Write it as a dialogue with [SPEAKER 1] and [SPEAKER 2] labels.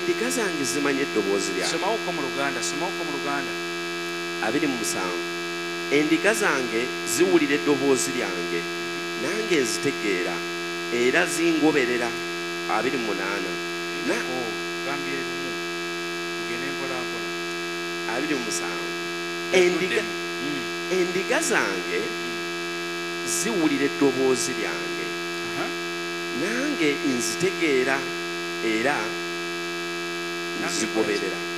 [SPEAKER 1] endiga zange zimanye eddoboozi lyange.
[SPEAKER 2] Somawuko mu Luganda.
[SPEAKER 1] 27 endiga zange ziwulira eddoboozi lyange nange nzitegeera era zingoberera. 28
[SPEAKER 2] gambye lumu tugende mpolampola.
[SPEAKER 1] 27 endiga zange ziwulira eddoboozi lyange nange nzitegeera era nzigoberera.